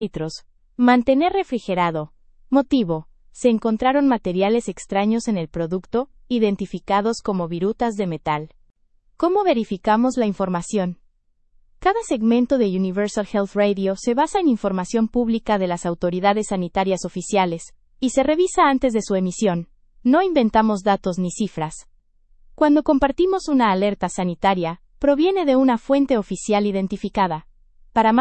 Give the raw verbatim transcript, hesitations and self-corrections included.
litros. Mantener refrigerado. Motivo: se encontraron materiales extraños en el producto, identificados como virutas de metal. ¿Cómo verificamos la información? Cada segmento de Universal Health Radio se basa en información pública de las autoridades sanitarias oficiales, y se revisa antes de su emisión. No inventamos datos ni cifras. Cuando compartimos una alerta sanitaria, proviene de una fuente oficial identificada. Para más